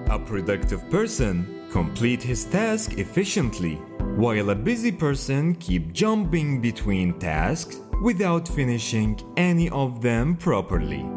A productive person complete his task efficiently, while a busy person keep jumping between tasks without finishing any of them properly.